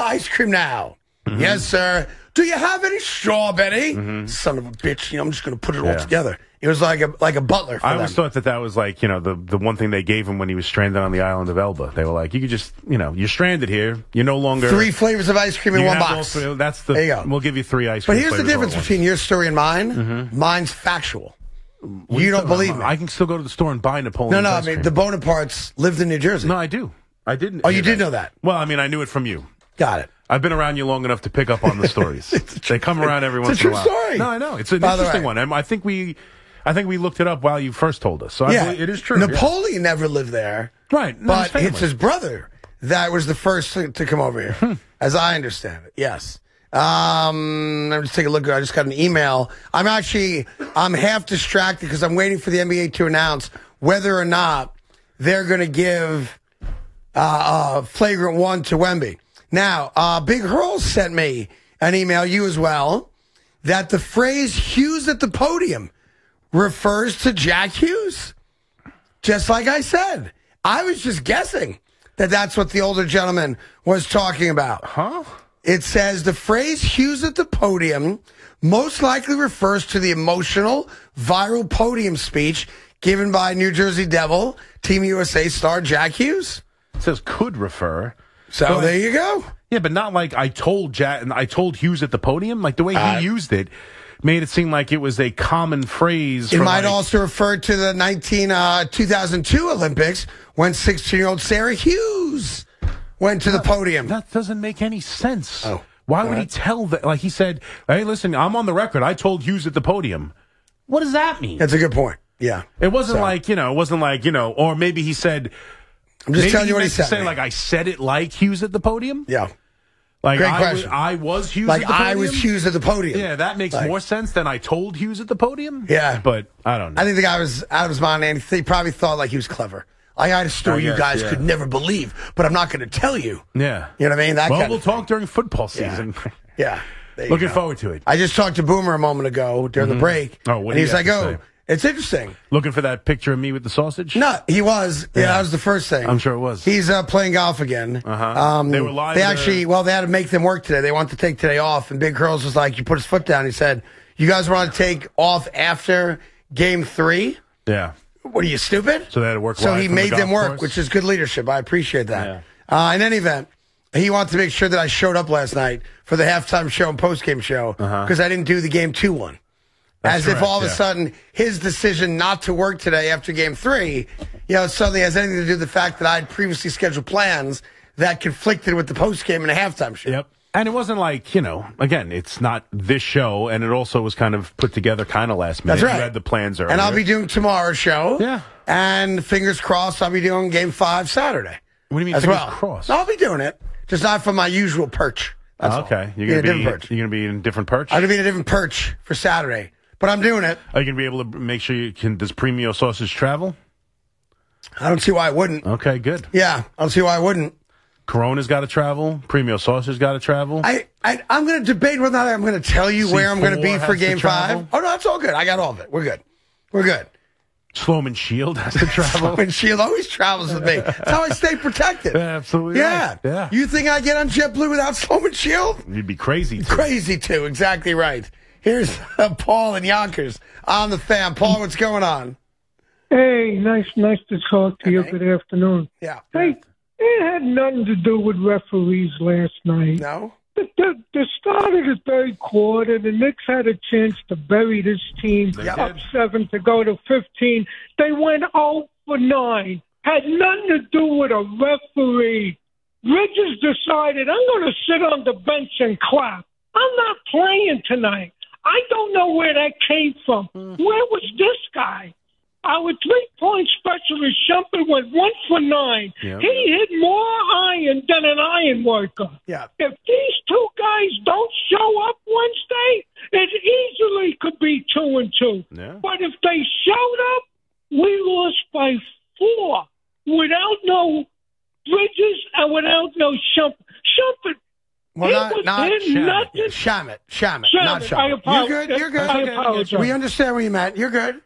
ice cream now. Mm-hmm. Yes, sir. Do you have any strawberry? Mm-hmm. Son of a bitch. I'm just going to put it all together. It was like a butler for I them. always thought that was like, the one thing they gave him when he was stranded on the island of Elba. They were like, you could just, you're stranded here. You're no longer... 3 flavors of ice cream in one box. There you go. We'll give you 3 ice cream But here's the difference between your story and mine. Mm-hmm. Mine's factual. You don't believe me. I can still go to the store and buy Napoleon's ice cream. The Bonapartes lived in New Jersey. No, I do. I didn't. Oh, you did know that? Well, I knew it from you. Got it. I've been around you long enough to pick up on the stories. They come around every once in a while. It's a true story. No, I know. It's an interesting one. I think we looked it up while you first told us. So it is true. Napoleon never lived there. Right. But it's his brother that was the first to come over here, as I understand it. Yes. Let me just take a look. I just got an email. I'm half distracted because I'm waiting for the NBA to announce whether or not they're going to give flagrant 1 to Wemby. Now, Big Hurl sent me an email, you as well, that the phrase Hughes at the podium refers to Jack Hughes. Just like I said. I was just guessing that that's what the older gentleman was talking about. Huh? It says the phrase Hughes at the podium most likely refers to the emotional, viral podium speech given by New Jersey Devil, Team USA star Jack Hughes. It says could refer. So there you go. Yeah, but not like I told Hughes at the podium. Like the way he used it made it seem like it was a common phrase. It might also refer to the 2002 Olympics when 16-year-old Sarah Hughes went to the podium. That doesn't make any sense. Oh. Why would he tell that? Like he said, hey, listen, I'm on the record. I told Hughes at the podium. What does that mean? That's a good point. Yeah. It wasn't or maybe he said... I'm just telling you what he said. Say, like, I said it like Hughes at the podium? Yeah. Like, great question. I was Hughes at the podium? Like, I was Hughes at the podium. Yeah, that makes more sense than I told Hughes at the podium? Yeah. But, I don't know. I think the guy was out of his mind, and he probably thought, like, he was clever. I had a story you guys could never believe, but I'm not going to tell you. Yeah. You know what I mean? We'll talk during football season. Yeah. Looking forward to it. I just talked to Boomer a moment ago during the break. Oh, what and he's like, it's interesting. Looking for that picture of me with the sausage? No, he was. Yeah, that was the first thing. I'm sure it was. He's playing golf again. Uh-huh. They were live. They had to make them work today. They wanted to take today off, and Big Curls was like, he put his foot down. He said, you guys want to take off after Game 3? Yeah. What are you, stupid? So they had to work. So he made them work, which is good leadership. I appreciate that. Yeah. In any event, he wanted to make sure that I showed up last night for the halftime show and postgame show because I didn't do the Game 2 one. As if all of a sudden his decision not to work today after Game 3, suddenly has anything to do with the fact that I had previously scheduled plans that conflicted with the postgame and the halftime show. Yep. And it wasn't like, again, it's not this show, and it also was kind of put together kind of last minute. That's right. You had the plans earlier. And I'll be doing tomorrow's show. Yeah. And fingers crossed, I'll be doing Game 5 Saturday. What do you mean fingers crossed? I'll be doing it, just not from my usual perch. That's okay. You're going to be in a different perch? I'm going to be in a different perch for Saturday. But I'm doing it. Are you going to be able to make sure does Premio Sausage travel? I don't see why I wouldn't. Okay, good. Yeah, I don't see why I wouldn't. Corona's got to travel. Premio Sausage got to travel. I'm going to debate whether or not I'm going to tell you where I'm going to be for Game 5. Oh, no, that's all good. I got all of it. We're good. Sloman Shield has to travel. Sloman Shield always travels with me. That's how I stay protected. Absolutely. Yeah. Right. Yeah. You think I get on JetBlue without Sloman Shield? You'd be crazy, too. Crazy, too. Exactly right. Here's Paul and Yonkers on the Fan. Paul, what's going on? Hey, nice to talk to you. Good afternoon. Yeah. Hey, it had nothing to do with referees last night. No? The start of the third quarter, the Knicks had a chance to bury this team up 7 to go to 15. They went 0 for 9. Had nothing to do with a referee. Bridges decided, I'm going to sit on the bench and clap. I'm not playing tonight. I don't know where that came from. Where was this guy? Our three-point specialist, Shumpert, went 1 for 9. Yep. He hit more iron than an iron worker. Yeah. If these two guys don't show up Wednesday, it easily could be 2-2. Yeah. But if they showed up, we lost by 4 without no Bridges and without no Shumpert. Shumpert. Well, not Shamit. Shamit, not Shamit. You're good. I apologize. We understand where you're at. You're good.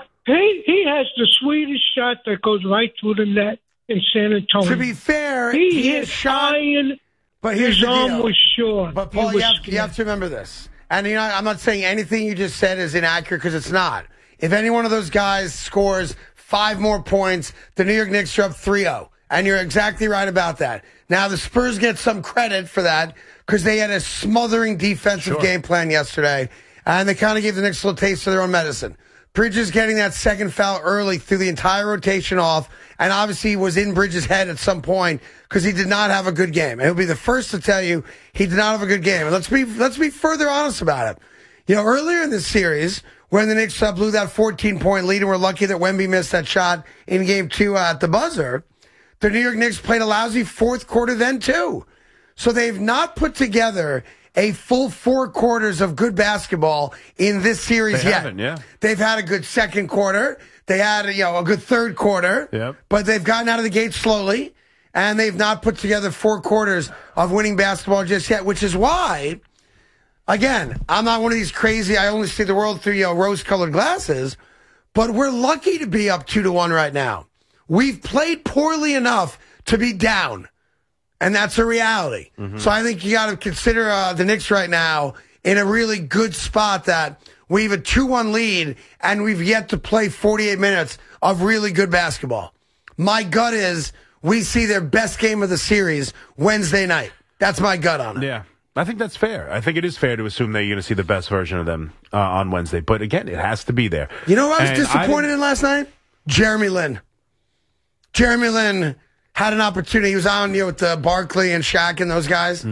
He has the sweetest shot that goes right through the net in San Antonio. To be fair, he hit iron But here's His the arm deal. was short. But Paul, He was you have to remember this. And I'm not saying anything you just said is inaccurate because it's not. If any one of those guys scores 5 more points, the New York Knicks are up 3-0. And you're exactly right about that. Now, the Spurs get some credit for that because they had a smothering defensive game plan yesterday. And they kind of gave the Knicks a little taste of their own medicine. Bridges getting that second foul early threw the entire rotation off, and obviously was in Bridges' head at some point because he did not have a good game. And he'll be the first to tell you he did not have a good game. And let's be further honest about it. You know, earlier in this series, when the Knicks blew that 14-point lead and were lucky that Wemby missed that shot in Game 2 at the buzzer, the New York Knicks played a lousy fourth quarter then too. So they've not put together a full 4 quarters of good basketball in this series yet. They've had a good second quarter. They had a good third quarter. But they've gotten out of the gate slowly, and they've not put together 4 quarters of winning basketball just yet, which is why, again, I'm not one of these crazy, I only see the world through rose-colored glasses, but we're lucky to be up 2-1 right now. We've played poorly enough to be down. And that's a reality. So I think you got to consider the Knicks right now in a really good spot that we have a 2-1 lead and we've yet to play 48 minutes of really good basketball. My gut is we see their best game of the series Wednesday night. That's my gut on it. Yeah. I think that's fair. I think it is fair to assume that you're going to see the best version of them on Wednesday. But again, it has to be there. You know what I was disappointed in last night? Jeremy Lin. Jeremy Lin had an opportunity. He was on with Barkley and Shaq and those guys.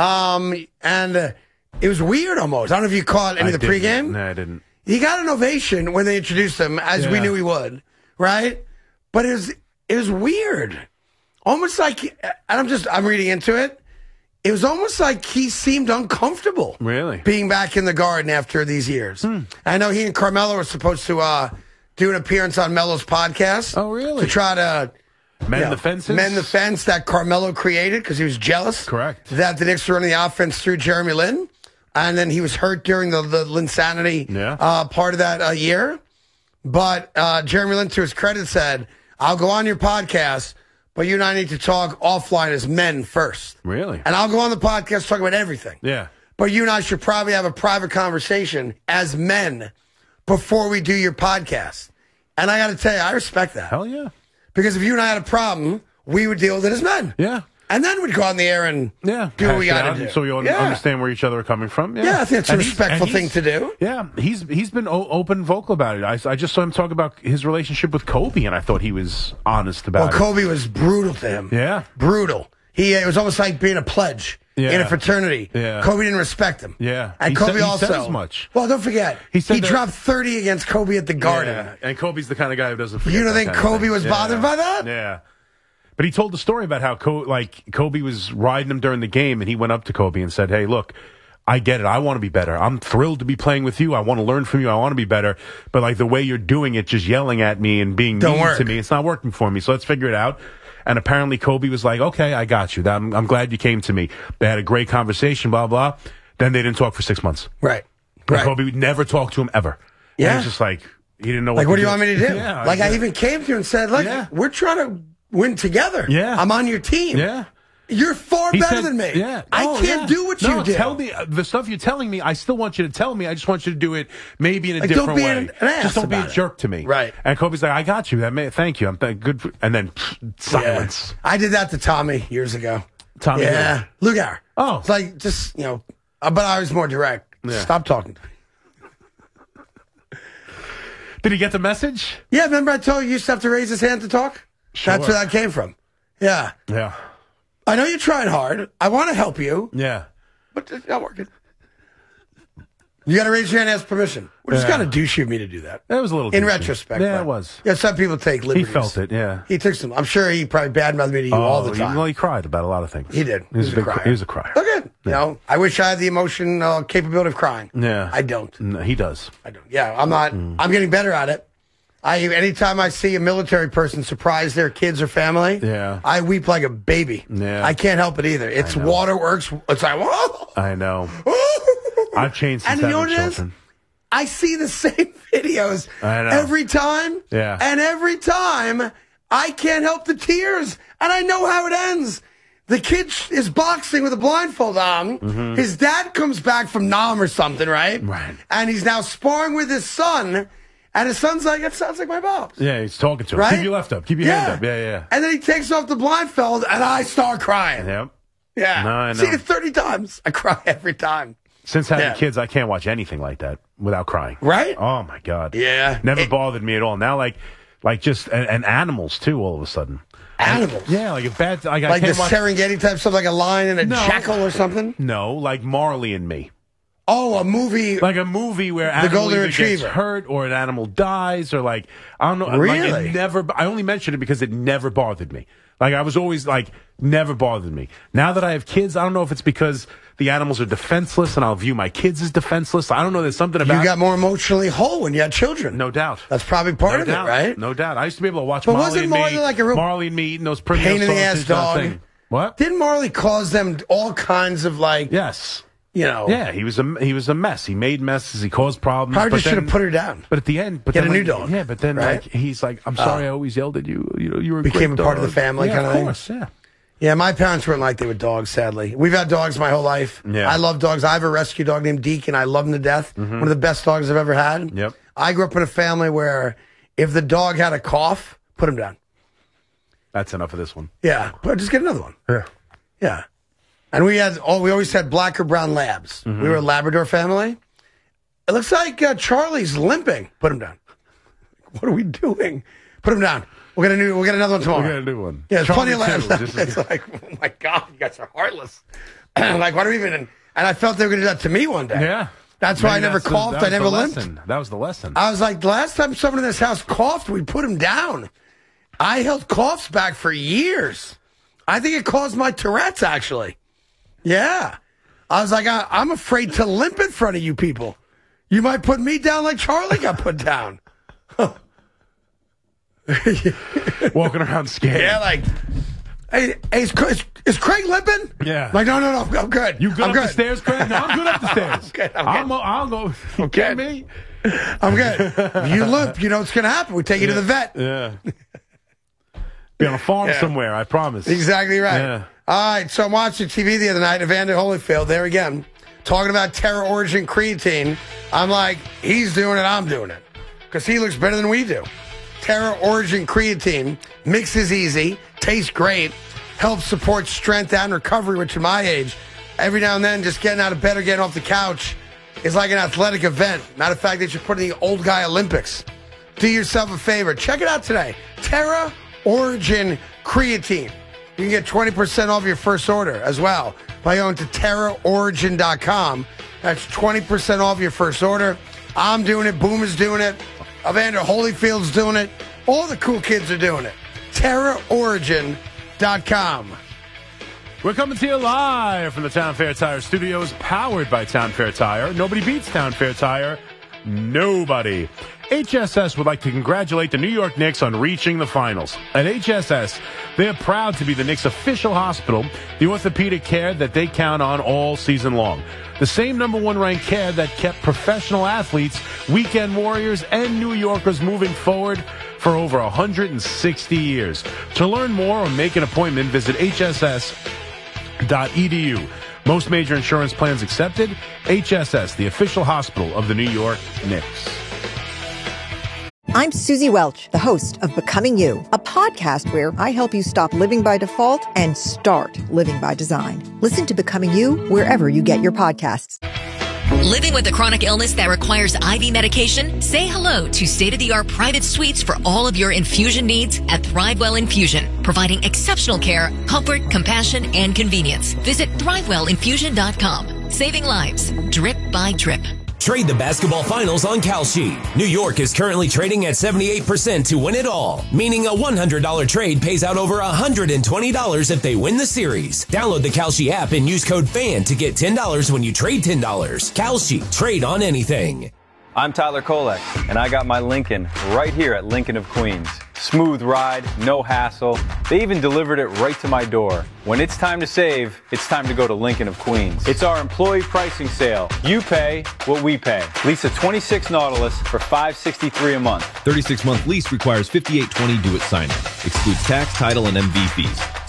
And it was weird almost. I don't know if you caught any of the pregame. No, I didn't. He got an ovation when they introduced him, as we knew he would, right? But it was weird. Almost like, and I'm reading into it. It was almost like he seemed uncomfortable. Really? Being back in the Garden after these years. I know he and Carmelo were supposed to do an appearance on Melo's podcast. Oh, really? To try to mend the fences? Mend the fence that Carmelo created because he was jealous. Correct. That the Knicks were running the offense through Jeremy Lin. And then he was hurt during the Linsanity part of that year. But Jeremy Lin, to his credit, said, I'll go on your podcast, but you and I need to talk offline as men first. Really? And I'll go on the podcast, talk about everything. Yeah. But you and I should probably have a private conversation as men before we do your podcast. And I got to tell you, I respect that. Hell yeah. Because if you and I had a problem, we would deal with it as men. Yeah. And then we'd go on the air and do what we got to do. So you understand where each other are coming from. Yeah, I think it's a respectful thing to do. Yeah, he's been open vocal about it. I just saw him talk about his relationship with Kobe, and I thought he was honest about it. Well, Kobe was brutal to him. Yeah. Brutal. It was almost like being a pledge in a fraternity. Yeah. Kobe didn't respect him. Yeah. And Kobe also. He said as much. Well, don't forget. He dropped 30 against Kobe at the Garden. Yeah. And Kobe's the kind of guy who doesn't forget. You don't think Kobe was bothered by that? Yeah. But he told the story about how Kobe was riding him during the game, and he went up to Kobe and said, hey, look, I get it. I want to be better. I'm thrilled to be playing with you. I want to learn from you. I want to be better. But the way you're doing it, just yelling at me and being mean to me, it's not working for me. So let's figure it out. And apparently Kobe was like, okay, I got you. I'm glad you came to me. They had a great conversation, blah, blah. Then they didn't talk for 6 months. Right. And Kobe would never talk to him ever. Yeah. And it was just he didn't know what to do. What do you want me to do? Yeah, I even came to you and said, look, we're trying to win together. Yeah. I'm on your team. Yeah. You're far better than me. Yeah. I can't do what you do. Tell me the stuff you're telling me. I still want you to tell me. I just want you to do it maybe in a different way. An ass just don't be a about jerk to me. Right. And Kobe's like, I got you. Thank you. I'm good. And then silence. Yeah. I did that to Tommy years ago. Tommy? Yeah. Lugar. Oh. It's like, just, but I was more direct. Yeah. Stop talking. Did he get the message? Yeah, remember I told you he used to have to raise his hand to talk? Sure. That's where that came from. Yeah. Yeah. I know you're trying hard. I want to help you. Yeah. But it's not working. You got to raise your hand and ask permission. Which is kind of douchey of me to do that. That was a little in douchey. retrospect. Yeah, it was. Yeah, some people take liberties. He felt it, yeah. He took some. I'm sure he probably badmouthed me to you all the time. Well, he cried about a lot of things. He did. He was a crier. Okay. Yeah. I wish I had the emotional capability of crying. Yeah. I don't. No, he does. I don't. Yeah, I'm not. I'm getting better at it. Anytime I see a military person surprise their kids or family, I weep like a baby. Yeah. I can't help it either. It's waterworks. It's like, whoa. I know. I've changed since having children. I see the same videos every time. Yeah. And every time, I can't help the tears. And I know how it ends. The kid is boxing with a blindfold on. Mm-hmm. His dad comes back from Nam or something, right? Right. And he's now sparring with his son. And his son's like, it sounds like my pops. Yeah, he's talking to him. Right? Keep your left up. Keep your hand up. Yeah. And then he takes off the blindfold, and I start crying. Yep. Yeah. No, I know. Seen it 30 times. I cry every time. Since having kids, I can't watch anything like that without crying. Right? Oh, my God. Yeah. Never bothered me at all. Now, like just, and animals, too, all of a sudden. Animals? Yeah, like a bad, like I can't the Serengeti type stuff, like a lion and a jackal or something? No, like Marley and Me. Oh, a movie. Like a movie where an animal either gets hurt or an animal dies or like, I don't know. Really? Like I only mentioned it because it never bothered me. Like I was always like, never bothered me. Now that I have kids, I don't know if it's because the animals are defenseless and I'll view my kids as defenseless. I don't know. There's something about you got more emotionally whole when you had children. No doubt. That's probably part of it, right? No doubt. I used to be able to watch Marley and Me. Like a real Marley and Me eating those Pringles pain in the ass dog. Thing. What? Didn't Marley cause them all kinds of like? Yes. You know. Yeah, he was a mess. He made messes. He caused problems. Probably just should have put her down. But at the end, get a new dog. Yeah, but then right? like he's like, I'm sorry, I always yelled at you. You know, you were became a part of the family kind of thing. Of course, yeah. Yeah, my parents weren't like they were dogs, sadly. We've had dogs my whole life. Yeah. I love dogs. I have a rescue dog named Deacon. I love him to death. Mm-hmm. One of the best dogs I've ever had. Yep. I grew up in a family where if the dog had a cough, put him down. That's enough of this one. Yeah, but just get another one. Yeah. Yeah. And we always had black or brown labs. Mm-hmm. We were a Labrador family. It looks like Charlie's limping. Put him down. What are we doing? Put him down. We'll get another one tomorrow. We'll get a new one. Yeah, there's plenty of labs. It's like, oh my God, you guys are heartless. Like, what are we even? And I felt they were going to do that to me one day. Yeah. That's why I never coughed. I never limped. That was the lesson. I was like, the last time someone in this house coughed, we put him down. I held coughs back for years. I think it caused my Tourette's, actually. Yeah. I was like, I'm afraid to limp in front of you people. You might put me down like Charlie got put down. Walking around scared. Yeah, like, hey, is Craig limping? Yeah. Like, no, I'm good. You good up the stairs, Craig? No, I'm good up the stairs. Okay, I'll go. You kidding me? I'm good. If you limp, you know what's going to happen. We take you to the vet. Yeah. Be on a farm somewhere, I promise. Exactly right. Yeah. All right, so I'm watching TV the other night, Evander Holyfield, there again, talking about Terra Origin creatine. I'm like, he's doing it, I'm doing it. Because he looks better than we do. Terra Origin creatine mixes easy, tastes great, helps support strength and recovery, which at my age, every now and then just getting out of bed or getting off the couch is like an athletic event. Matter of fact, they should put in the old guy Olympics. Do yourself a favor. Check it out today. Terra Origin creatine. You can get 20% off your first order as well by going to TerraOrigin.com. That's 20% off your first order. I'm doing it. Boom is doing it. Evander Holyfield's doing it. All the cool kids are doing it. TerraOrigin.com. We're coming to you live from the Town Fair Tire Studios, powered by Town Fair Tire. Nobody beats Town Fair Tire. Nobody. HSS would like to congratulate the New York Knicks on reaching the finals. At HSS, they're proud to be the Knicks' official hospital, the orthopedic care that they count on all season long. The same number one ranked care that kept professional athletes, weekend warriors, and New Yorkers moving forward for over 160 years. To learn more or make an appointment, visit hss.edu. Most major insurance plans accepted. HSS, the official hospital of the New York Knicks. I'm Susie Welch, the host of Becoming You, a podcast where I help you stop living by default and start living by design. Listen to Becoming You wherever you get your podcasts. Living with a chronic illness that requires IV medication? Say hello to state-of-the-art private suites for all of your infusion needs at ThriveWell Infusion, providing exceptional care, comfort, compassion, and convenience. Visit ThriveWellInfusion.com. Saving lives, drip by drip. Trade the basketball finals on Kalshi. New York is currently trading at 78% to win it all, meaning a $100 trade pays out over $120 if they win the series. Download the Kalshi app and use code FAN to get $10 when you trade $10. Kalshi, trade on anything. I'm Tyler Kolek, and I got my Lincoln right here at Lincoln of Queens. Smooth ride, no hassle. They even delivered it right to my door. When it's time to save, it's time to go to Lincoln of Queens. It's our employee pricing sale. You pay what we pay. Lease a 26 Nautilus for $563 a month. 36-month lease requires $58.20 due at signing. Excludes tax, title, and MV fees.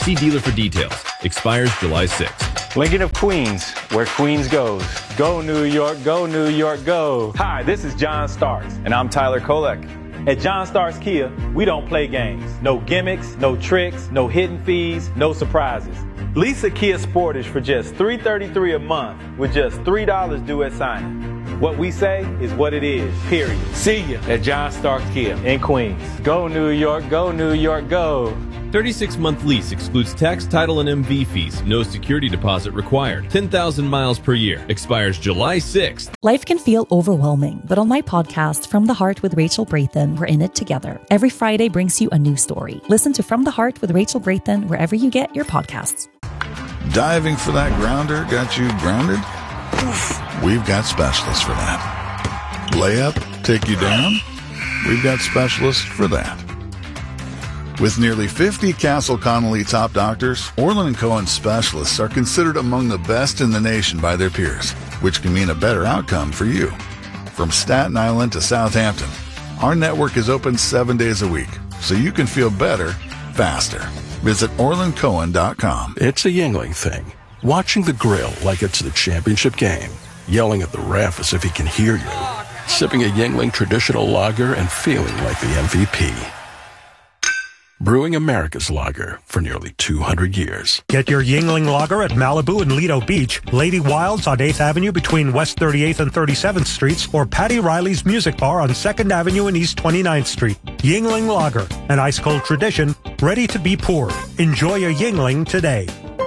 See dealer for details. Expires July 6th. Lincoln of Queens, where Queens goes. Go New York, go New York, go. Hi, this is John Starks. And I'm Tyler Kolek. At John Starks Kia, we don't play games. No gimmicks, no tricks, no hidden fees, no surprises. Lease a Kia Sportage for just $333 a month with just $3 due at signing. What we say is what it is, period. See you at John Starks Kia in Queens. Go New York, go New York, go. 36-month lease excludes tax, title, and MV fees. No security deposit required. 10,000 miles per year. Expires July 6th. Life can feel overwhelming, but on my podcast, From the Heart with Rachel Braithen, we're in it together. Every Friday brings you a new story. Listen to From the Heart with Rachel Braithen wherever you get your podcasts. Diving for that grounder got you grounded? We've got specialists for that. Layup, take you down? We've got specialists for that. With nearly 50 Castle Connolly top doctors, Orland & Cohen specialists are considered among the best in the nation by their peers, which can mean a better outcome for you. From Staten Island to Southampton, our network is open 7 days a week, so you can feel better, faster. Visit OrlandCohen.com. It's a Yuengling thing. Watching the grill like it's the championship game. Yelling at the ref as if he can hear you. Sipping a Yuengling traditional lager and feeling like the MVP. Brewing America's lager for nearly 200 years. Get your Yuengling lager at Malibu and Lido Beach, Lady Wilds on 8th Avenue between West 38th and 37th Streets, or Patty Riley's Music Bar on 2nd Avenue and East 29th Street. Yuengling lager, an ice-cold tradition, ready to be poured. Enjoy a Yuengling today.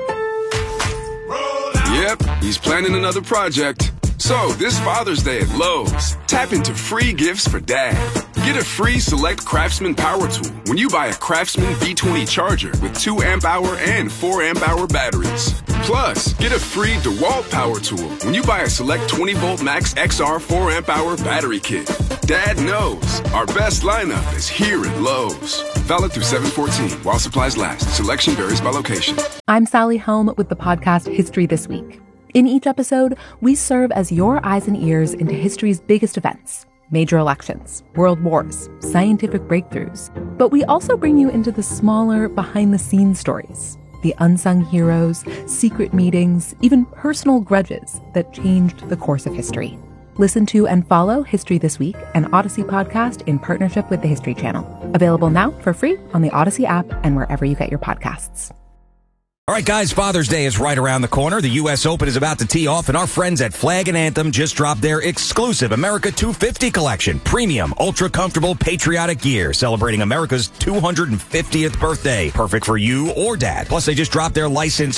Yep, he's planning another project. So, this Father's Day at Lowe's, tap into free gifts for Dad. Get a free Select Craftsman power tool when you buy a Craftsman B20 charger with 2 amp-hour and 4 amp-hour batteries. Plus, get a free DeWalt power tool when you buy a Select 20-volt Max XR 4 amp-hour battery kit. Dad knows our best lineup is here at Lowe's. Valid through 7/14 while supplies last. Selection varies by location. I'm Sally Helm with the podcast History This Week. In each episode, we serve as your eyes and ears into history's biggest events, major elections, world wars, scientific breakthroughs. But we also bring you into the smaller, behind-the-scenes stories, the unsung heroes, secret meetings, even personal grudges that changed the course of history. Listen to and follow History This Week, an Odyssey podcast in partnership with the History Channel. Available now for free on the Odyssey app and wherever you get your podcasts. All right, guys, Father's Day is right around the corner. The U.S. Open is about to tee off, and our friends at Flag & Anthem just dropped their exclusive America 250 collection. Premium, ultra-comfortable, patriotic gear celebrating America's 250th birthday. Perfect for you or Dad. Plus, they just dropped their licensed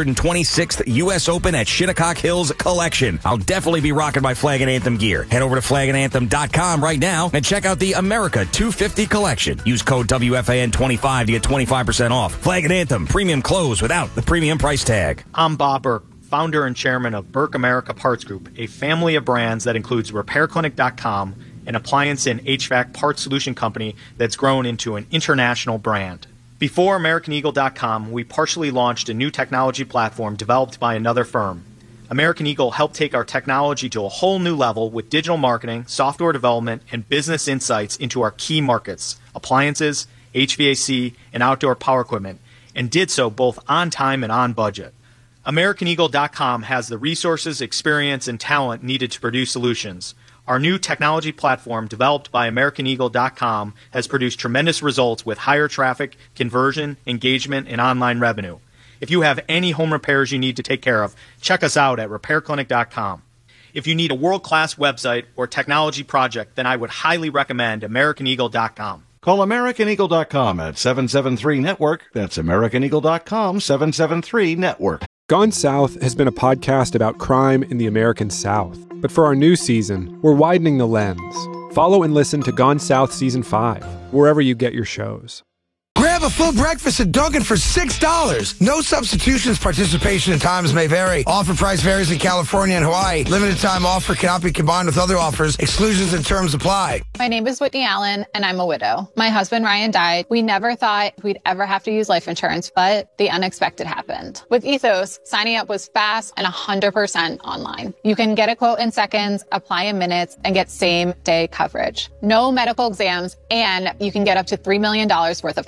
126th U.S. Open at Shinnecock Hills collection. I'll definitely be rocking my Flag & Anthem gear. Head over to flagandanthem.com right now and check out the America 250 collection. Use code WFAN25 to get 25% off. Flag & Anthem, premium clothes without the premium price tag. I'm Bob Burke, founder and chairman of Burke America Parts Group, a family of brands that includes RepairClinic.com, an appliance and HVAC parts solution company that's grown into an international brand. Before AmericanEagle.com, we partially launched a new technology platform developed by another firm. American Eagle helped take our technology to a whole new level with digital marketing, software development, and business insights into our key markets, appliances, HVAC, and outdoor power equipment, and did so both on time and on budget. AmericanEagle.com has the resources, experience, and talent needed to produce solutions. Our new technology platform, developed by AmericanEagle.com, has produced tremendous results with higher traffic, conversion, engagement, and online revenue. If you have any home repairs you need to take care of, check us out at RepairClinic.com. If you need a world-class website or technology project, then I would highly recommend AmericanEagle.com. Call AmericanEagle.com at 773-NETWORK. That's AmericanEagle.com, 773-NETWORK. Gone South has been a podcast about crime in the American South. But for our new season, we're widening the lens. Follow and listen to Gone South Season 5, wherever you get your shows. Grab a full breakfast at Dunkin' for $6. No substitutions. Participation in times may vary. Offer price varies in California and Hawaii. Limited time offer cannot be combined with other offers. Exclusions and terms apply. My name is Whitney Allen, and I'm a widow. My husband, Ryan, died. We never thought we'd ever have to use life insurance, but the unexpected happened. With Ethos, signing up was fast and 100% online. You can get a quote in seconds, apply in minutes, and get same-day coverage. No medical exams, and you can get up to $3 million worth of coverage.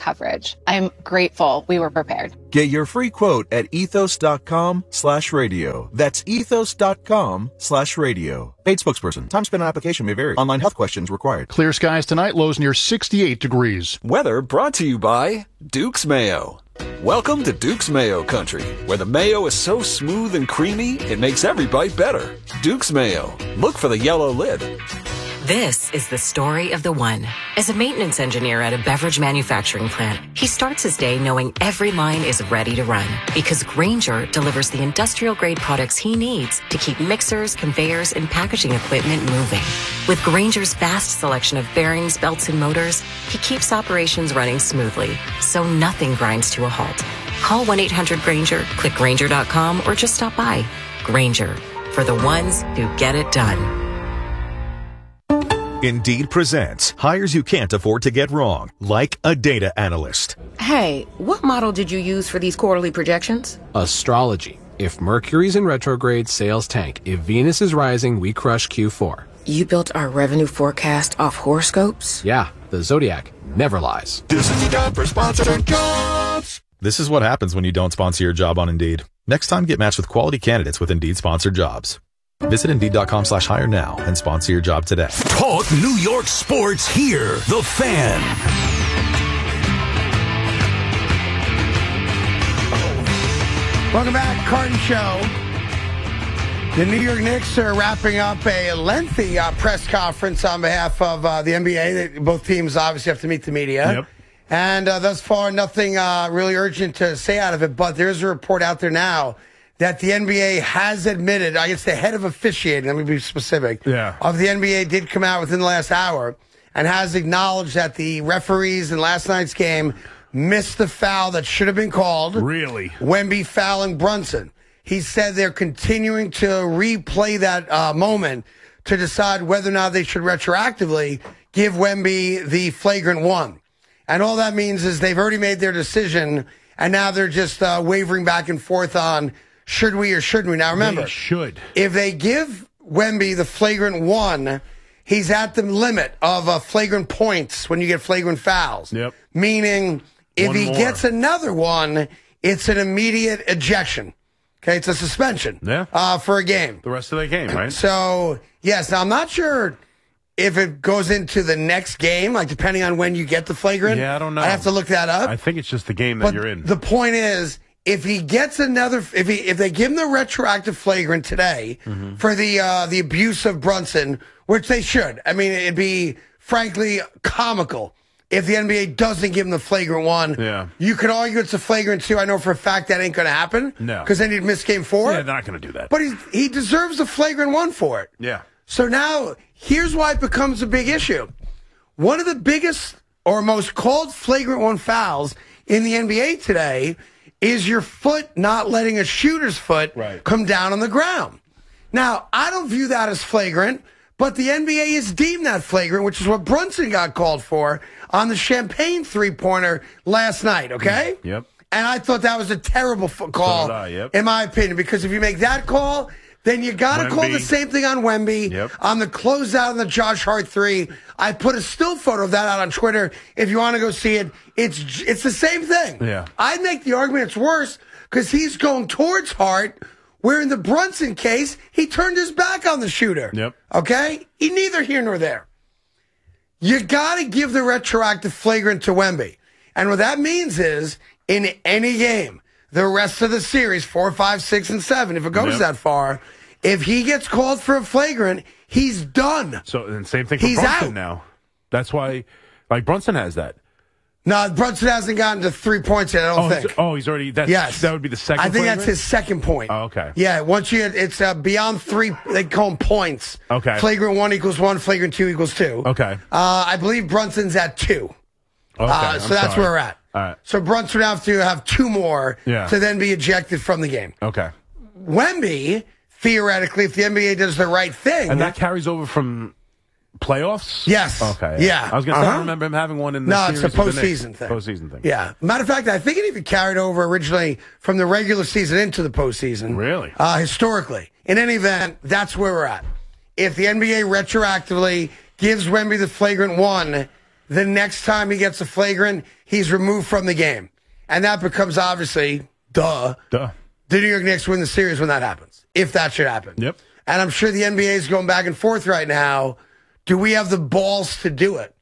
package. I'm grateful we were prepared. Get your free quote at ethos.com/radio. That's ethos.com/radio. Paid spokesperson. Time spent on application may vary. Online health questions required. Clear skies tonight, lows near 68 degrees. Weather brought to you by Duke's Mayo. Welcome to Duke's Mayo Country, where the mayo is so smooth and creamy, it makes every bite better. Duke's Mayo. Look for the yellow lid. This is the story of the one. As a maintenance engineer at a beverage manufacturing plant, he starts his day knowing every line is ready to run because Grainger delivers the industrial-grade products he needs to keep mixers, conveyors, and packaging equipment moving. With Grainger's vast selection of bearings, belts, and motors, he keeps operations running smoothly, so nothing grinds to a halt. Call 1-800-GRAINGER, click Grainger.com, or just stop by. Grainger, for the ones who get it done. Indeed presents hires you can't afford to get wrong, like a data analyst. Hey, what model did you use for these quarterly projections? Astrology. If Mercury's in retrograde, sales tank. If Venus is rising, we crush Q4. You built our revenue forecast off horoscopes? Yeah, the Zodiac never lies. This is the time for sponsored jobs. This is what happens when you don't sponsor your job on Indeed. Next time, get matched with quality candidates with Indeed sponsored jobs. Visit Indeed.com/hire now and sponsor your job today. Talk New York sports here. The Fan. Welcome back, Carton Show. The New York Knicks are wrapping up a lengthy press conference on behalf of the NBA. Both teams obviously have to meet the media. Yep. And thus far, nothing really urgent to say out of it, but there's a report out there now that the NBA has admitted, I guess the head of officiating, let me be specific, of the NBA did come out within the last hour and has acknowledged that the referees in last night's game missed the foul that should have been called. Really? Wemby fouling Brunson. He said they're continuing to replay that moment to decide whether or not they should retroactively give Wemby the flagrant one. And all that means is they've already made their decision, and now they're just wavering back and forth on should we or shouldn't we. Now remember, they should. If they give Wemby the flagrant one, he's at the limit of flagrant points when you get flagrant fouls. Yep. Meaning, if One he more. gets another one, it's an immediate ejection. Okay, it's a suspension for a game. The rest of the game, right? So, yes, now I'm not sure if it goes into the next game, like depending on when you get the flagrant. Yeah, I don't know. I have to look that up. I think it's just the game that But you're in. the point is, if he gets another, if they give him the retroactive flagrant today for the abuse of Brunson, which they should. I mean, it'd be frankly comical if the NBA doesn't give him the flagrant one. Yeah. You could argue it's a flagrant two. I know for a fact that ain't going to happen. No. Because then he'd miss game 4. Yeah, they're not going to do that. But he deserves the flagrant one for it. Yeah. So now, here's why it becomes a big issue. One of the biggest or most called flagrant one fouls in the NBA today is your foot not letting a shooter's foot come down on the ground. Now, I don't view that as flagrant, but the NBA has deemed that flagrant, which is what Brunson got called for on the Champagne three-pointer last night, okay? Yep. And I thought that was a terrible call, So did I, yep. in my opinion, because if you make that call, then you got to call Wemby. the same thing on Wemby. Yep. On the closeout on the Josh Hart 3. I put a still photo of that out on Twitter. If you want to go see it, it's the same thing. Yeah. I'd make the argument it's worse because he's going towards Hart, where in the Brunson case, he turned his back on the shooter. Yep. Okay? Neither here nor there. You got to give the retroactive flagrant to Wemby. And what that means is, in any game, the rest of the series, 4, 5, 6, and 7, if it goes that far, if he gets called for a flagrant, he's done. So, and same thing for He's Brunson out. now. That's why, like, Brunson has that. No, Brunson hasn't gotten to 3 points yet, I don't think. He's already, Yes. that would be the second I think that's flagrant? his second point. Oh, okay. Yeah, once it's beyond 3, they call them points. Okay. Flagrant 1 equals 1, flagrant 2 equals 2. Okay. I believe Brunson's at 2. Okay, So that's where we're at. All right. So Brunson would have to have 2 more to then be ejected from the game. Okay. Wemby, theoretically, if the NBA does the right thing. And that carries over from playoffs? Yes. Okay. Yeah. I was going to say, I don't remember him having one in the No, it's series a with the Knicks. postseason thing. Postseason thing. Yeah. Matter of fact, I think it even carried over originally from the regular season into the postseason. Really? Historically. In any event, that's where we're at. If the NBA retroactively gives Wemby the flagrant one, the next time he gets a flagrant, he's removed from the game. And that becomes obviously, the New York Knicks win the series when that happens, if that should happen. Yep. And I'm sure the NBA is going back and forth right now. Do we have the balls to do it?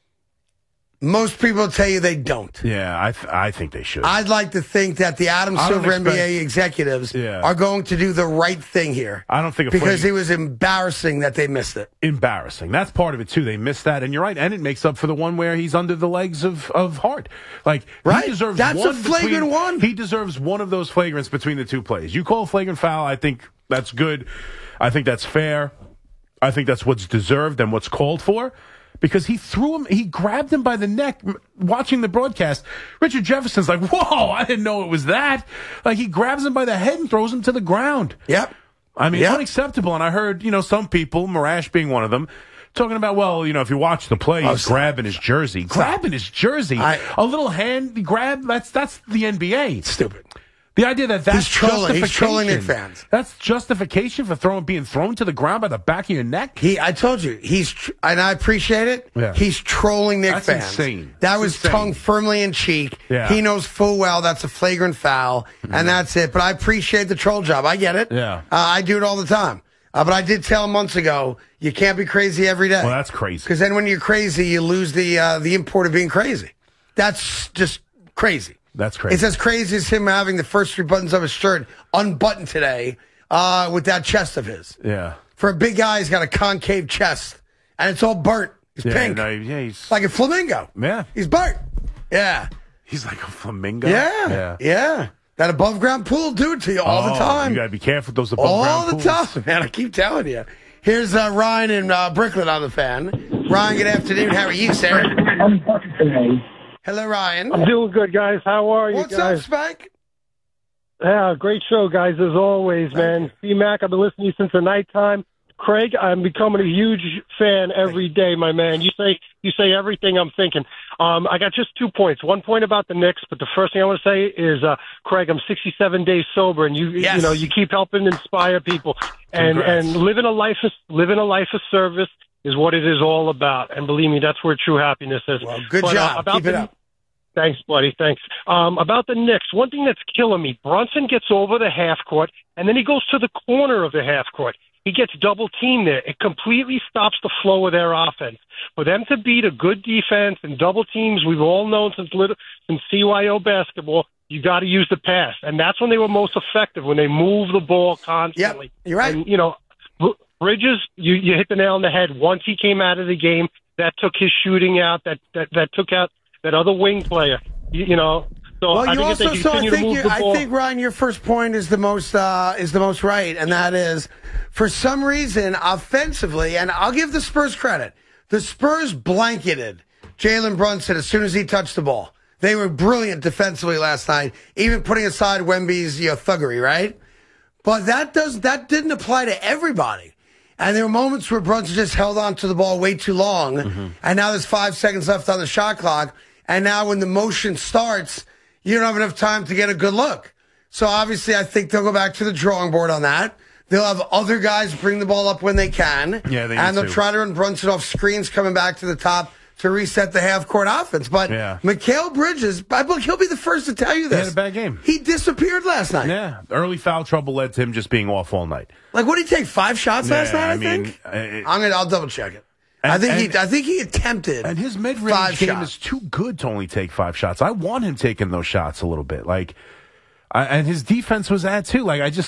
Most people tell you they don't. Yeah, I think they should. I'd like to think that the Adam Silver NBA executives are going to do the right thing here. I don't think because it was embarrassing that they missed it. Embarrassing. That's part of it too. They missed that, and you're right. And it makes up for the one where he's under the legs of Hart. Like right? He deserves That's one a flagrant one. He deserves one of those flagrants between the two plays. You call a flagrant foul. I think that's good. I think that's fair. I think that's what's deserved and what's called for. Because he grabbed him by the neck watching the broadcast. Richard Jefferson's like, whoa, I didn't know it was that. Like, he grabs him by the head and throws him to the ground. Yep. I mean, unacceptable. And I heard, some people, Marash being one of them, talking about, well, if you watch the play, he's grabbing his jersey. Grabbing his jersey. A little hand grab, that's the NBA. It's stupid. The idea that's justification. He's trolling Knicks fans. That's justification for being thrown to the ground by the back of your neck? I told you, and I appreciate it. Yeah. He's trolling Knicks fans. Insane. That was tongue firmly in cheek. Yeah. He knows full well that's a flagrant foul, and that's it. But I appreciate the troll job. I get it. Yeah. I do it all the time. But I did tell him months ago, you can't be crazy every day. Well, that's crazy. Because then when you're crazy, you lose the import of being crazy. That's just crazy. That's crazy. It's as crazy as him having the first 3 buttons of his shirt unbuttoned today with that chest of his. Yeah. For a big guy, he's got a concave chest, and it's all burnt. He's pink. He's like a flamingo. Yeah. He's burnt. Yeah. He's like a flamingo? Yeah. That above-ground pool do it to you all the time. You got to be careful with those above-ground pools. All the time, man. I keep telling you. Here's Ryan in Brooklyn on the fan. Ryan, good afternoon. How are you, sir? I'm talking today. Hello, Ryan. I'm doing good, guys. How are you What's guys? up, Spike? Yeah, great show, guys, as always, man. C-Mac, I've been listening to you since the nighttime. Craig, I'm becoming a huge fan every day, my man. You say everything I'm thinking. I got just 2 points. 1 point about the Knicks, but the first thing I want to say is, Craig, I'm 67 days sober, and you keep helping inspire people, and living a life of service is what it is all about. And believe me, that's where true happiness is. Well, good job. Keep it up. Thanks, buddy. Thanks. About the Knicks, one thing that's killing me, Brunson gets over the half court, and then he goes to the corner of the half court. He gets double teamed there. It completely stops the flow of their offense. For them to beat a good defense and double teams, we've all known since CYO basketball, you got to use the pass. And that's when they were most effective, when they move the ball constantly. Yep, you're right. And, Bridges, you hit the nail on the head. Once he came out of the game, that took his shooting out. That took out that other wing player. So well, I think Ryan, your first point is the most right, and that is, for some reason, offensively, and I'll give the Spurs credit. The Spurs blanketed Jalen Brunson as soon as he touched the ball. They were brilliant defensively last night, even putting aside Wemby's thuggery, right? But that didn't apply to everybody. And there were moments where Brunson just held on to the ball way too long, and now there's 5 seconds left on the shot clock, and now when the motion starts, you don't have enough time to get a good look. So obviously I think they'll go back to the drawing board on that. They'll have other guys bring the ball up when they can. Yeah, and they'll try to run Brunson off screens coming back to the top to reset the half-court offense. But Mikal Bridges, he'll be the first to tell you this. He had a bad game. He disappeared last night. Yeah, early foul trouble led to him just being off all night. Like, what did he take, 5 shots last night, I think? I'll double-check it. I think he attempted. And his mid-range game is too good to only take 5 shots. I want him taking those shots a little bit. And his defense was that too.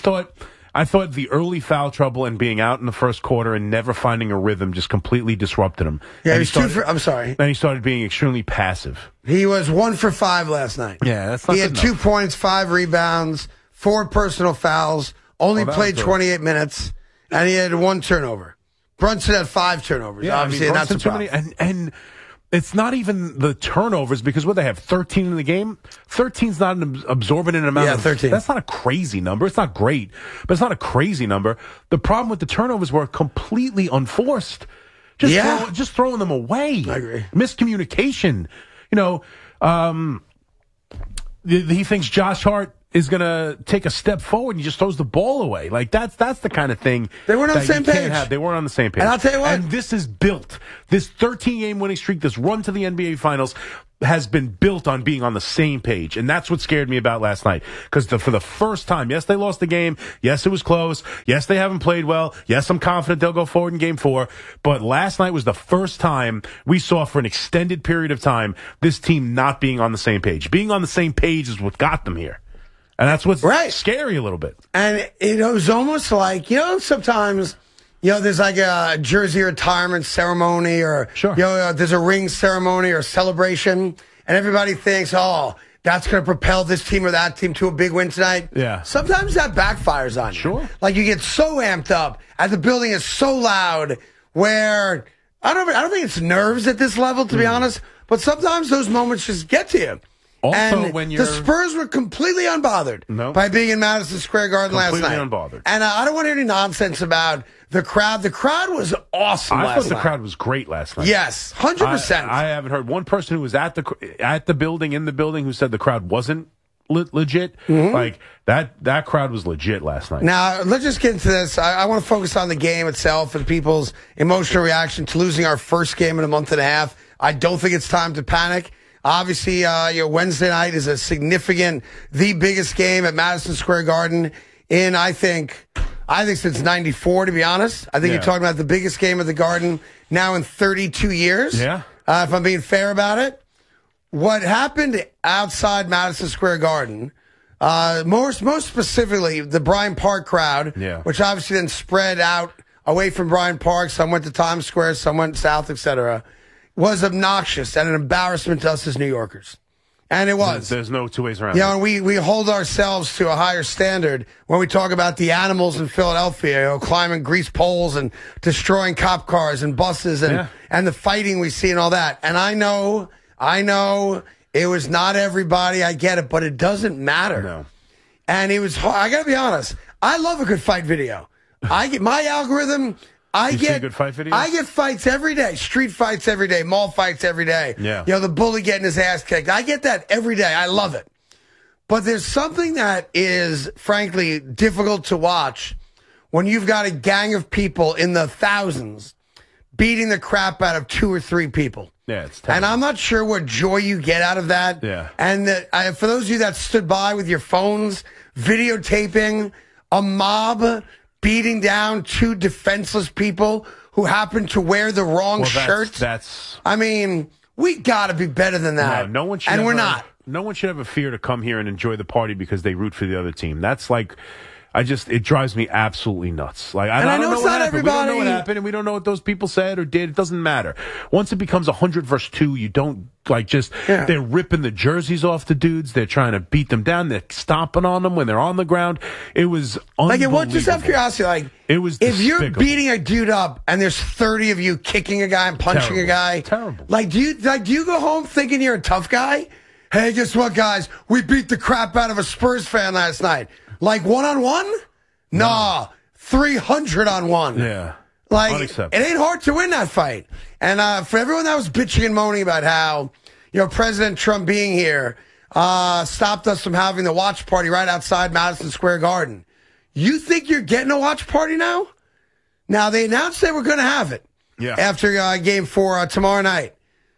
I thought the early foul trouble and being out in the first quarter and never finding a rhythm just completely disrupted him. Yeah, I'm sorry. Then he started being extremely passive. He was 1 for 5 last night. Yeah, that's not He had enough. 2 points, 5 rebounds, 4 personal fouls, only played 28 minutes, and he had 1 turnover. Brunson had 5 turnovers, obviously, and that's a problem. And it's not even the turnovers, because what they have, 13 in the game? 13's not an absorbent amount. Yeah, 13. That's not a crazy number. It's not great, but it's not a crazy number. The problem with the turnovers were completely unforced. Just throwing them away. I agree. Miscommunication. He thinks Josh Hart is going to take a step forward and he just throws the ball away. Like, that's the kind of thing they weren't on the same page. They weren't on the same page. And I'll tell you what. And this is built. This 13-game winning streak, this run to the NBA Finals, has been built on being on the same page. And that's what scared me about last night. Because for the first time, yes, they lost the game. Yes, it was close. Yes, they haven't played well. Yes, I'm confident they'll go forward in game 4. But last night was the first time we saw for an extended period of time this team not being on the same page. Being on the same page is what got them here. And that's what's scary a little bit. And it was almost like, sometimes, there's like a jersey retirement ceremony or, there's a ring ceremony or celebration. And everybody thinks, that's going to propel this team or that team to a big win tonight. Yeah. Sometimes that backfires on you. Sure. Like you get so amped up and the building is so loud where I don't think it's nerves at this level, to be honest. But sometimes those moments just get to you. Also, and when you're... the Spurs were completely unbothered by being in Madison Square Garden last night. Completely unbothered. And I don't want to hear any nonsense about the crowd. The crowd was awesome last night. I thought the crowd was great last night. Yes, 100%. I haven't heard one person who was at the building, in the building, who said the crowd wasn't legit. Like, that crowd was legit last night. Now, let's just get into this. I want to focus on the game itself and people's emotional reaction to losing our first game in a month and a half. I don't think it's time to panic. Obviously, Wednesday night is a significant, the biggest game at Madison Square Garden in, I think since 94, to be honest. I think you're talking about the biggest game of the Garden now in 32 years. Yeah. If I'm being fair about it. What happened outside Madison Square Garden, most specifically the Bryant Park crowd, which obviously then spread out away from Bryant Park. Some went to Times Square, some went south, etc., was obnoxious and an embarrassment to us as New Yorkers. And it was. There's no two ways around it. And we hold ourselves to a higher standard when we talk about the animals in Philadelphia, climbing grease poles and destroying cop cars and buses and the fighting we see and all that. And I know it was not everybody. I get it, but it doesn't matter. No. And it was hard. I got to be honest. I love a good fight video. I get my algorithm. I get good fight videos? I get fights every day, street fights every day, mall fights every day. Yeah. The bully getting his ass kicked. I get that every day. I love it. But there's something that is, frankly, difficult to watch when you've got a gang of people in the thousands beating the crap out of 2 or 3 people. Yeah, it's terrible. And I'm not sure what joy you get out of that. Yeah. And for those of you that stood by with your phones, videotaping a mob beating down 2 defenseless people who happen to wear the wrong shirts. I mean, we got to be better than that. No one should. And we're not. No one should have a fear to come here and enjoy the party because they root for the other team. That's like, it drives me absolutely nuts. Like, I don't know it's what not happened. everybody. We don't know what happened, and we don't know what those people said or did. It doesn't matter. Once it becomes 100 versus 2, you don't they're ripping the jerseys off the dudes. They're trying to beat them down. They're stomping on them when they're on the ground. It was unbelievable. Just out of curiosity, it was if despicable. You're beating a dude up and there's 30 of you kicking a guy and punching a guy. Terrible. Do you go home thinking you're a tough guy? Hey, guess what, guys? We beat the crap out of a Spurs fan last night. Like 1-on-1? Nah, 300-on-1. Yeah. It ain't hard to win that fight. And for everyone that was bitching and moaning about how, President Trump being here stopped us from having the watch party right outside Madison Square Garden. You think you're getting a watch party now? Now, they announced they were going to have it after Game 4 tomorrow night.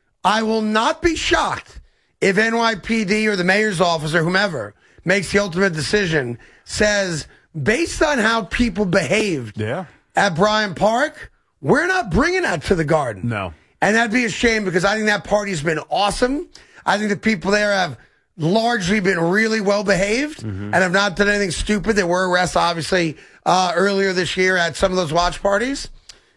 I will not be shocked if NYPD or the mayor's office or whomever makes the ultimate decision, says, based on how people behaved at Bryant Park, we're not bringing that to the Garden. No. And that'd be a shame because I think that party's been awesome. I think the people there have largely been really well behaved and have not done anything stupid. There were arrests, obviously, earlier this year at some of those watch parties.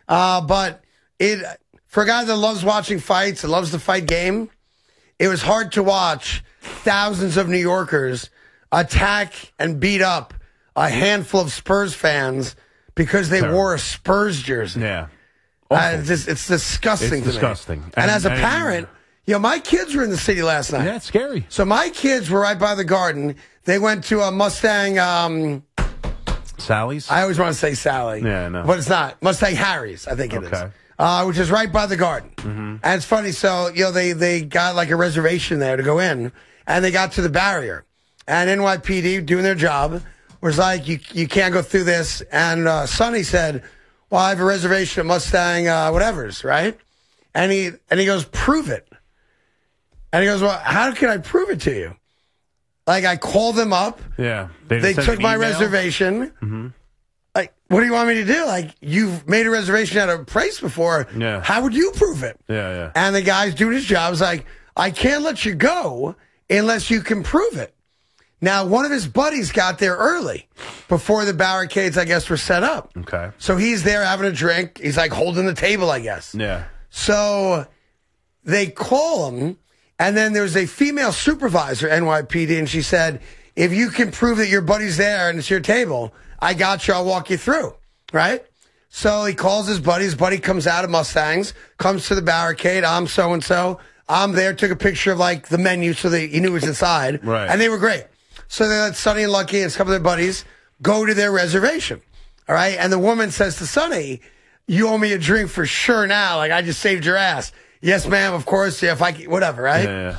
But for a guy that loves watching fights and loves the fight game, it was hard to watch thousands of New Yorkers attack and beat up a handful of Spurs fans because they wore a Spurs jersey. Yeah. It's disgusting to me. Disgusting. And as a parent, my kids were in the city last night. Yeah, it's scary. So my kids were right by the Garden. They went to a Mustang... Sally's? I always want to say Sally. Yeah, I know. But it's not. Mustang Harry's, I think it is. Which is right by the Garden. And it's funny. So, they got like a reservation there to go in. And they got to the barrier. and NYPD doing their job was like, you can't go through this. And Sonny said, well, I have a reservation at Mustang whatever's, right? And he goes, prove it. And he goes, well, how can I prove it to you? Like, I called them up. Yeah. They took my reservation. Mm-hmm. Like, what do you want me to do? Like, you've made a reservation at a place before. Yeah. How would you prove it? Yeah. And the guy's doing his job. He's like, I can't let you go unless you can prove it. Now, one of his buddies got there early before the barricades, I guess, were set up. Okay. So he's there having a drink. He's like holding the table, I guess. Yeah. So they call him, and then there's a female supervisor, NYPD, and she said, if you can prove that your buddy's there and it's your table, I got you, I'll walk you through, right? So he calls his buddy. His buddy comes out of Mustangs, comes to the barricade. I'm so-and-so. I'm there, took a picture of, like, the menu so he knew it was inside. Right. And they were great. So they let Sonny and Lucky and a couple of their buddies go to their reservation, all right? And the woman says to Sonny, you owe me a drink for sure now. Like, I just saved your ass. Yes, ma'am, of course. Yeah, if I whatever, right? Yeah.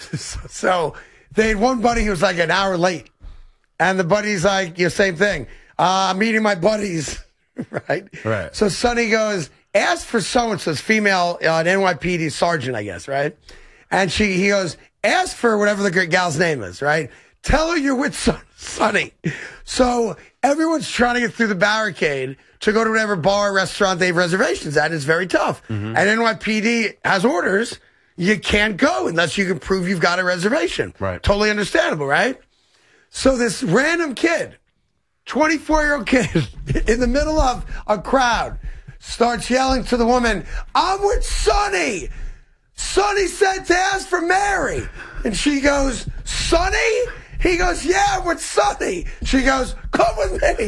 So they had one buddy who was like an hour late. And the buddy's like, same thing. I'm meeting my buddies, right? Right. So Sonny goes, ask for so-and-so's female NYPD sergeant, I guess, right? And he goes, ask for whatever the gal's name is, right? Tell her you're with Sonny. So everyone's trying to get through the barricade to go to whatever bar or restaurant they have reservations at. It's very tough. Mm-hmm. And NYPD has orders. You can't go unless you can prove you've got a reservation. Right. Totally understandable, right? So this random kid, 24-year-old kid, in the middle of a crowd, starts yelling to the woman, I'm with Sonny. Sonny said to ask for Mary. And she goes, Sonny? He goes, yeah, I'm with Sonny. She goes, come with me.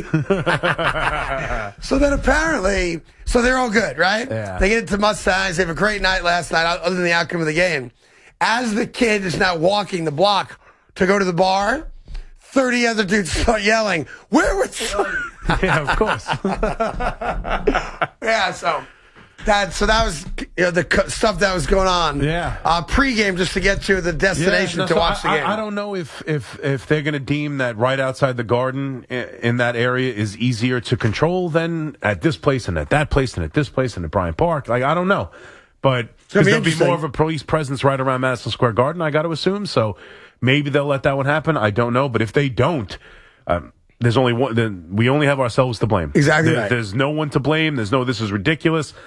So then apparently, so they're all good, right? Yeah. They get into Mustangs. They have a great night last night, other than the outcome of the game. As the kid is now walking the block to go to the bar, 30 other dudes start yelling, we're with Sonny. Yeah, of course. Yeah, so that was the stuff that was going on. Yeah. Pregame, just to get to the destination to watch the game. I don't know if they're going to deem that right outside the Garden in that area is easier to control than at this place and at that place and at this place and at Bryant Park. Like, I don't know. But because there'll be more of a police presence right around Madison Square Garden, I got to assume. So maybe they'll let that one happen. I don't know. But if they don't, there's only one. Then we only have ourselves to blame. Exactly right. There's no one to blame. There's no, this is ridiculous.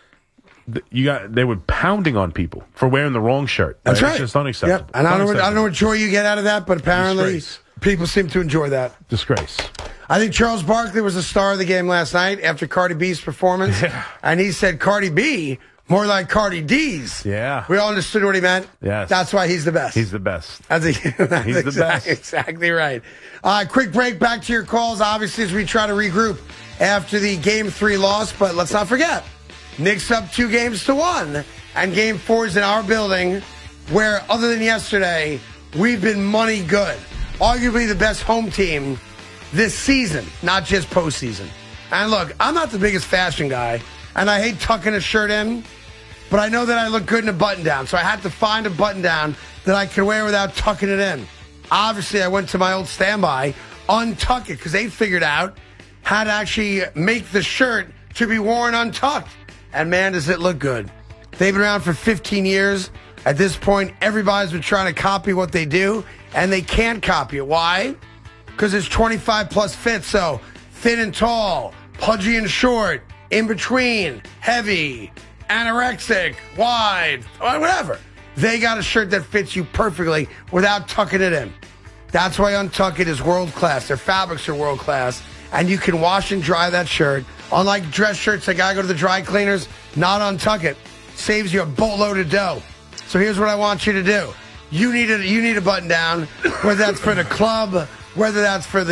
They were pounding on people for wearing the wrong shirt. That's right. It's just unacceptable. Yep. And I don't know what joy you get out of that, but apparently people seem to enjoy that. Disgrace. I think Charles Barkley was the star of the game last night after Cardi B's performance. Yeah. And he said Cardi B, more like Cardi D's. Yeah. We all understood what he meant. Yes. That's why he's the best. He's the best. That's He's the best. Exactly right. Quick break, back to your calls, obviously, as we try to regroup after the Game 3 loss. But let's not forget, Knicks up 2-1, and Game 4 is in our building, where, other than yesterday, we've been money good. Arguably the best home team this season, not just postseason. And look, I'm not the biggest fashion guy, and I hate tucking a shirt in, but I know that I look good in a button-down, so I had to find a button-down that I could wear without tucking it in. Obviously, I went to my old standby, Untuck It, because they figured out how to actually make the shirt to be worn untucked. And man, does it look good. They've been around for 15 years. At this point, everybody's been trying to copy what they do, and they can't copy it. Why? Because it's 25-plus fits, so thin and tall, pudgy and short, in between, heavy, anorexic, wide, whatever. They got a shirt that fits you perfectly without tucking it in. That's why Untuck It is world-class. Their fabrics are world-class, and you can wash and dry that shirt. Unlike dress shirts that gotta go to the dry cleaners, not Untuck It. Saves you a boatload of dough. So here's what I want you to do. You need a button down, whether that's for the club, whether that's for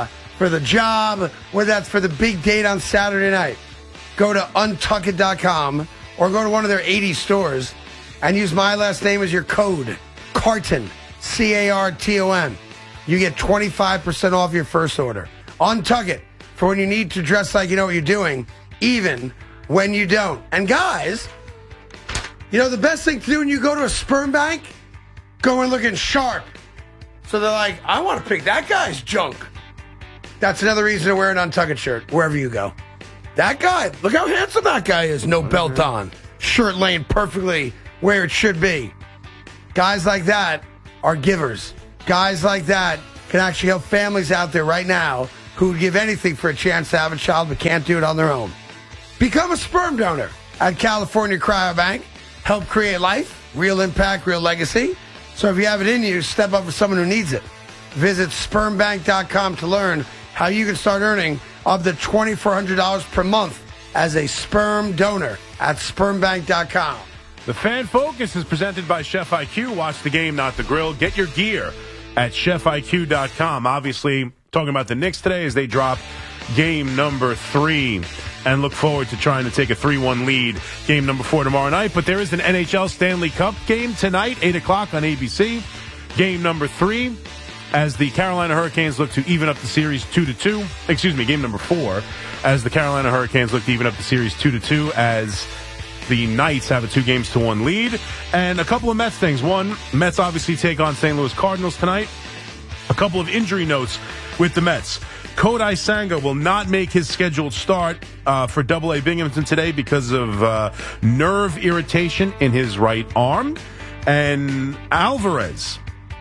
the job, whether that's for the big date on Saturday night. Go to untuckit.com or go to one of their 80 stores and use my last name as your code, Carton, C-A-R-T-O-N. You get 25% off your first order. Untuck It. For when you need to dress like you know what you're doing, even when you don't. And guys, the best thing to do when you go to a sperm bank, go in looking sharp. So they're like, I want to pick that guy's junk. That's another reason to wear an Untucked shirt wherever you go. That guy, look how handsome that guy is. No belt on. Shirt laying perfectly where it should be. Guys like that are givers. Guys like that can actually help families out there right now who would give anything for a chance to have a child but can't do it on their own. Become a sperm donor at California Cryobank. Help create life, real impact, real legacy. So if you have it in you, step up for someone who needs it. Visit spermbank.com to learn how you can start earning up to $2,400 per month as a sperm donor at spermbank.com. The Fan Focus is presented by Chef IQ. Watch the game, not the grill. Get your gear at chefiq.com. Obviously, talking about the Knicks today as they drop game number 3 and look forward to trying to take a 3-1 lead. Game number 4 tomorrow night. But there is an NHL Stanley Cup game tonight, 8 o'clock on ABC. Game number 3 as the Carolina Hurricanes look to even up the series 2-2. Excuse me, game number 4 as the Carolina Hurricanes look to even up the series 2-2 as the Knights have a 2-1 lead. And a couple of Mets things. One, Mets obviously take on St. Louis Cardinals tonight. A couple of injury notes with the Mets. Kodai Senga will not make his scheduled start for AA Binghamton today because of nerve irritation in his right arm. And Alvarez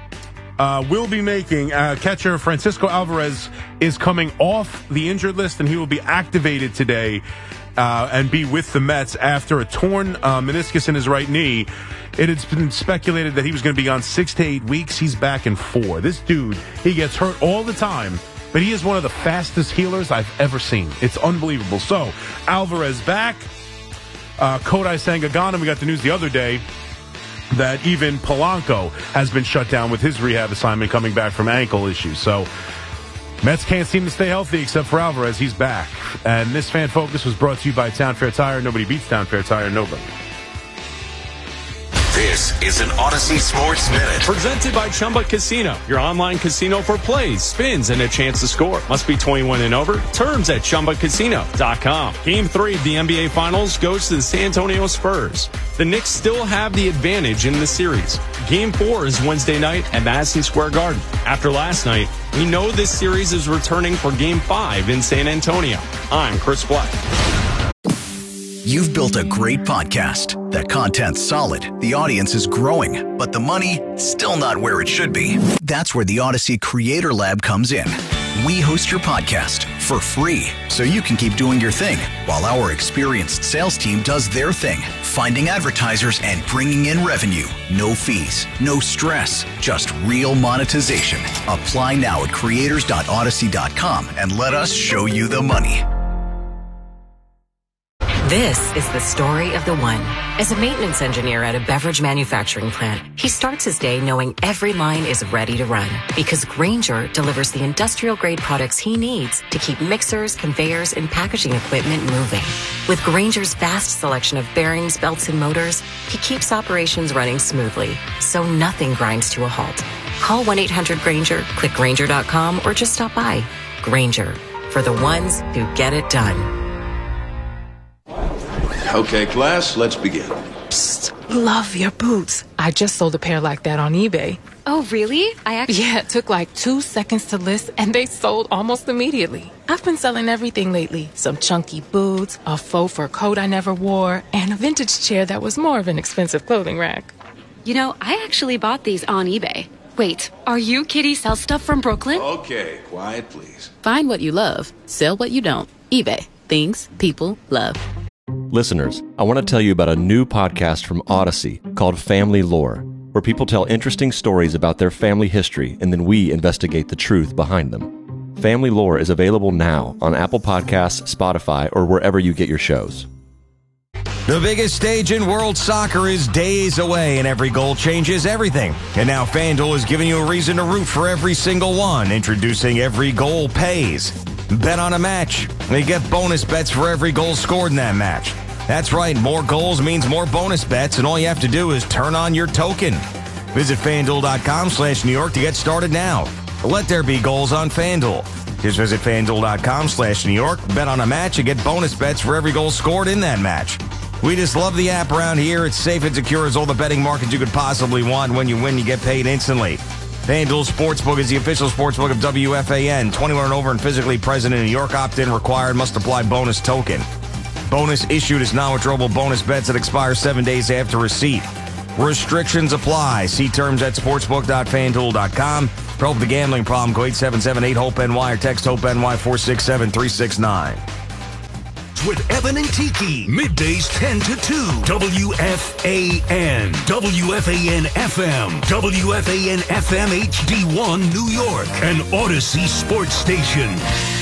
will be making catcher Francisco Alvarez is coming off the injured list, and he will be activated today and be with the Mets after a torn meniscus in his right knee. It has been speculated that he was going to be gone 6 to 8 weeks. He's back in 4. This dude, he gets hurt all the time, but he is one of the fastest healers I've ever seen. It's unbelievable. So, Alvarez back, Kodai Senga gone, and we got the news the other day that even Polanco has been shut down with his rehab assignment coming back from ankle issues. So, Mets can't seem to stay healthy except for Alvarez. He's back. And this Fan Focus was brought to you by Town Fair Tire. Nobody beats Town Fair Tire. Nobody. This is an Odyssey Sports Minute. Presented by Chumba Casino. Your online casino for plays, spins, and a chance to score. Must be 21 and over. Terms at ChumbaCasino.com. Game 3 of the NBA Finals goes to the San Antonio Spurs. The Knicks still have the advantage in the series. Game 4 is Wednesday night at Madison Square Garden. After last night, we know this series is returning for Game 5 in San Antonio. I'm Chris Black. You've built a great podcast. That content's solid. The audience is growing. But the money, still not where it should be. That's where the Odyssey Creator Lab comes in. We host your podcast for free, so you can keep doing your thing, while our experienced sales team does their thing, finding advertisers and bringing in revenue. No fees, no stress, just real monetization. Apply now at creators.odyssey.com and let us show you the money. This is the story of the one. As a maintenance engineer at a beverage manufacturing plant, he starts his day knowing every line is ready to run because Grainger delivers the industrial-grade products he needs to keep mixers, conveyors, and packaging equipment moving. With Grainger's vast selection of bearings, belts, and motors, he keeps operations running smoothly, so nothing grinds to a halt. Call 1-800-GRAINGER, click Grainger.com, or just stop by. Grainger, for the ones who get it done. Okay, class, let's begin. Psst, love your boots. I just sold a pair like that on eBay. Oh, really? Yeah, it took like 2 seconds to list, and they sold almost immediately. I've been selling everything lately. Some chunky boots, a faux fur coat I never wore, and a vintage chair that was more of an expensive clothing rack. You know, I actually bought these on eBay. Wait, are you Kitty Sell Stuff from Brooklyn? Okay, quiet, please. Find what you love. Sell what you don't. eBay. Things people love. Listeners, I want to tell you about a new podcast from Odyssey called Family Lore, where people tell interesting stories about their family history and then we investigate the truth behind them. Family Lore is available now on Apple Podcasts, Spotify, or wherever you get your shows. The biggest stage in world soccer is days away, and every goal changes everything. And now FanDuel is giving you a reason to root for every single one, introducing Every Goal Pays. Bet on a match. They get bonus bets for every goal scored in that match. That's right, more goals means more bonus bets, and all you have to do is turn on your token. Visit FanDuel.com/New York to get started now. Let there be goals on FanDuel. Just visit FanDuel.com/New York, bet on a match, and get bonus bets for every goal scored in that match. We just love the app around here. It's safe and secure as all the betting markets you could possibly want. When you win, you get paid instantly. FanDuel Sportsbook is the official sportsbook of WFAN. 21 and over and physically present in New York. Opt-in required. Must apply bonus token. Bonus issued is non-withdrawable bonus bets that expire 7 days after receipt. Restrictions apply. See terms at sportsbook.fanduel.com. For help with the gambling problem, go 877-8-HOPE-NY or text HOPE-NY 467-369. With Evan and Tiki, middays 10 to 2. WFAN. WFAN FM. WFAN FM HD1 New York. An Odyssey sports station.